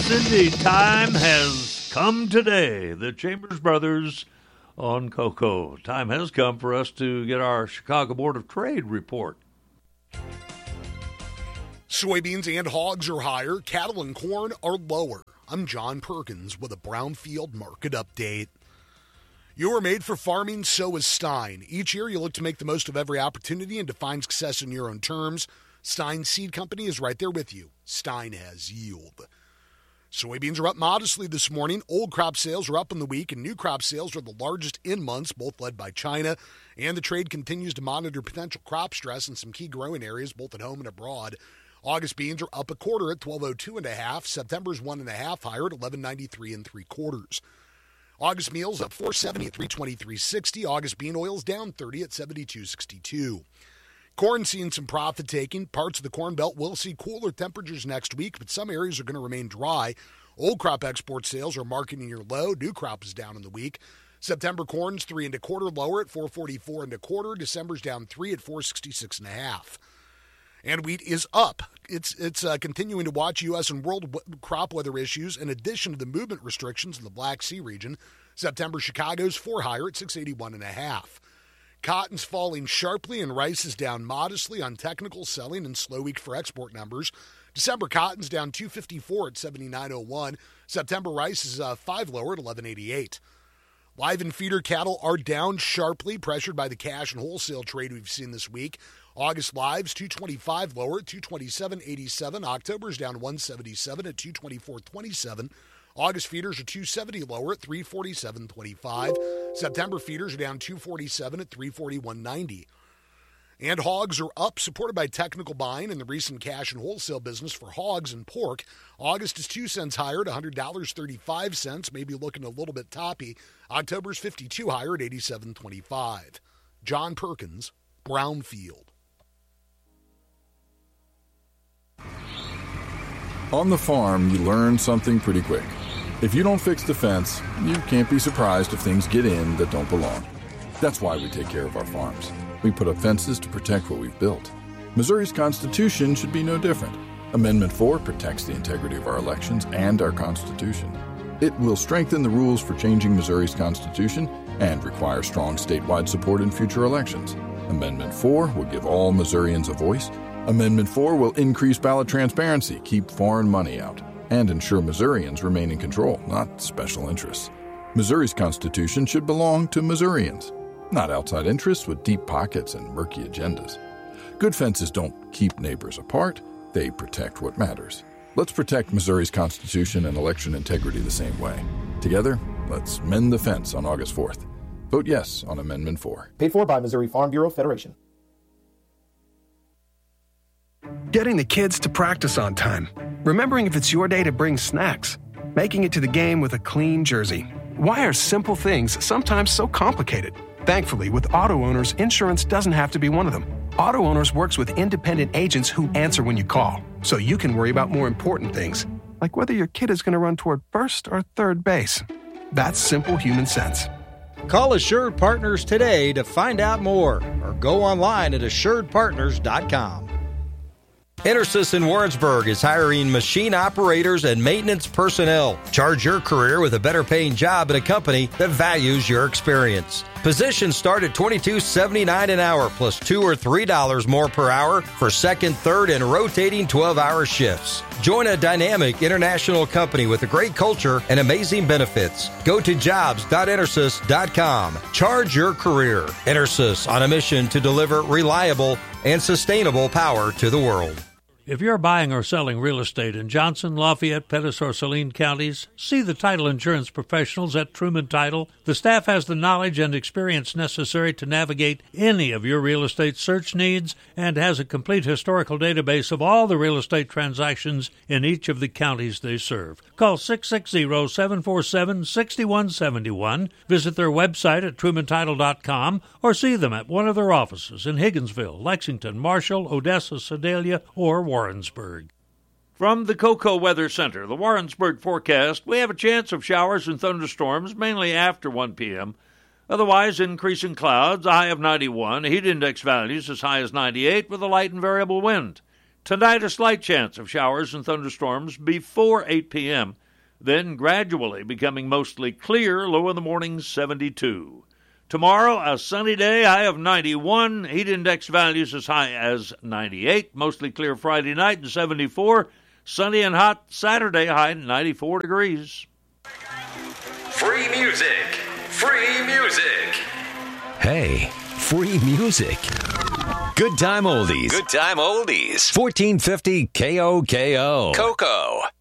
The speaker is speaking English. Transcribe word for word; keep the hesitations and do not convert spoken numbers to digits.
Yes, indeed. Time has come today. The Chambers Brothers on Cocoa. Time has come for us to get our Chicago Board of Trade report. Soybeans and hogs are higher. Cattle and corn are lower. I'm John Perkins with a Brownfield market update. You are made for farming, so is Stein. Each year you look to make the most of every opportunity and define success in your own terms. Stein Seed Company is right there with you. Stein has yield. Soybeans are up modestly this morning. Old crop sales are up in the week, and new crop sales are the largest in months, both led by China. And the trade continues to monitor potential crop stress in some key growing areas, both at home and abroad. August beans are up a quarter at twelve oh two and a half. September's one and a half higher at eleven ninety-three and three quarters. August meals up four seventy at three twenty-three sixty. August bean oils down thirty at seventy-two sixty-two. Corn seeing some profit taking. Parts of the Corn Belt will see cooler temperatures next week, but some areas are going to remain dry. Old crop export sales are marking a year low. New crop is down in the week. September corn's three and a quarter lower at four forty-four and a quarter. December's down three at four sixty-six and a half. And wheat is up. It's it's uh, continuing to watch U S and world w- crop weather issues in addition to the movement restrictions in the Black Sea region. September Chicago's four higher at six eighty-one and a half. Cotton's falling sharply and rice is down modestly on technical selling and slow week for export numbers. December cotton's down two fifty-four at seventy-nine oh one. September rice is uh, five lower at eleven eighty-eight. Live and feeder cattle are down sharply, pressured by the cash and wholesale trade we've seen this week. August lives two twenty-five lower at two twenty-seven eighty-seven. October's down one seventy-seven at two twenty-four twenty-seven. August feeders are two seventy lower at three forty-seven twenty-five. September feeders are down two forty-seven at three forty-one ninety. And hogs are up, supported by technical buying in the recent cash and wholesale business for hogs and pork. August is two cents higher at one hundred dollars and thirty-five cents, maybe looking a little bit toppy. October's fifty-two higher at eighty-seven twenty-five. John Perkins, Brownfield. On the farm, you learn something pretty quick. If you don't fix the fence, you can't be surprised if things get in that don't belong. That's why we take care of our farms. We put up fences to protect what we've built. Missouri's Constitution should be no different. Amendment four protects the integrity of our elections and our Constitution. It will strengthen the rules for changing Missouri's Constitution and require strong statewide support in future elections. Amendment four will give all Missourians a voice. Amendment four will increase ballot transparency, keep foreign money out, and ensure Missourians remain in control, not special interests. Missouri's Constitution should belong to Missourians, not outside interests with deep pockets and murky agendas. Good fences don't keep neighbors apart, they protect what matters. Let's protect Missouri's Constitution and election integrity the same way. Together, let's mend the fence on August fourth. Vote yes on Amendment four. Paid for by Missouri Farm Bureau Federation. Getting the kids to practice on time. Remembering if it's your day to bring snacks. Making it to the game with a clean jersey. Why are simple things sometimes so complicated? Thankfully, with Auto Owners, insurance doesn't have to be one of them. Auto Owners works with independent agents who answer when you call, so you can worry about more important things, like whether your kid is going to run toward first or third base. That's simple human sense. Call Assured Partners today to find out more, or go online at assured partners dot com. Intersys in Warrensburg is hiring machine operators and maintenance personnel. Charge your career with a better-paying job at a company that values your experience. Positions start at twenty-two seventy-nine an hour, plus two or three dollars more per hour for second, third, and rotating twelve-hour shifts. Join a dynamic international company with a great culture and amazing benefits. Go to jobs dot intersys dot com. Charge your career. Intersys, on a mission to deliver reliable and sustainable power to the world. If you're buying or selling real estate in Johnson, Lafayette, Pettis, or Saline counties, see the title insurance professionals at Truman Title. The staff has the knowledge and experience necessary to navigate any of your real estate search needs and has a complete historical database of all the real estate transactions in each of the counties they serve. Call six six zero, seven four seven, six one seven one, visit their website at truman title dot com, or see them at one of their offices in Higginsville, Lexington, Marshall, Odessa, Sedalia, or Warrensburg. From the Cocoa Weather Center, the Warrensburg forecast, we have a chance of showers and thunderstorms, mainly after one p.m. Otherwise, increasing clouds, a high of ninety-one, heat index values as high as ninety-eight with a light and variable wind. Tonight, a slight chance of showers and thunderstorms before eight p.m., then gradually becoming mostly clear, low in the morning seventy-two. Tomorrow, a sunny day, high of ninety-one, heat index values as high as ninety-eight, mostly clear Friday night and seventy-four, sunny and hot Saturday, high ninety-four degrees. Free music, free music. Hey, free music. Good time oldies. Good time oldies. fourteen fifty K O K O. Coco.